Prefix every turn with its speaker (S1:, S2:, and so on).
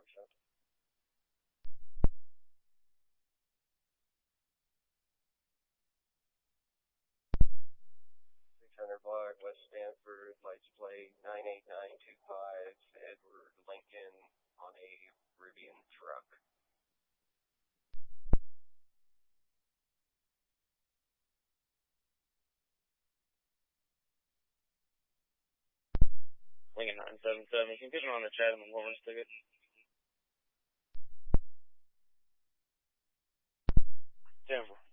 S1: 600 block, West Stanford, lights plate 98925, Edward Lincoln on a Rivian truck.
S2: Lincoln 977, you can get him on the Chatham and Lawrence ticket. Denver.